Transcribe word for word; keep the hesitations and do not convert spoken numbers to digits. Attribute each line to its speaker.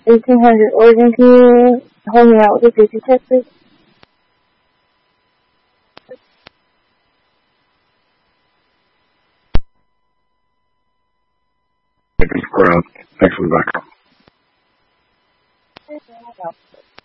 Speaker 1: eighteen hundred. Oregon, can you hold me out with a safety check, please?
Speaker 2: Thanks for the backup.